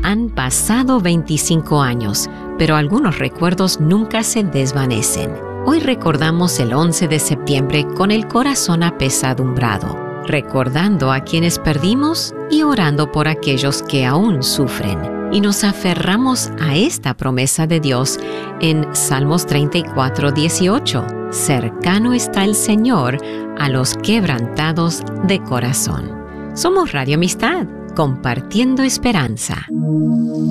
Han pasado 25 años, pero algunos recuerdos nunca se desvanecen. Hoy recordamos el 11 de septiembre con el corazón apesadumbrado, recordando a quienes perdimos y orando por aquellos que aún sufren. Y nos aferramos a esta promesa de Dios en Salmos 34, 18. Cercano está el Señor a los quebrantados de corazón. Somos Radio Amistad, compartiendo esperanza.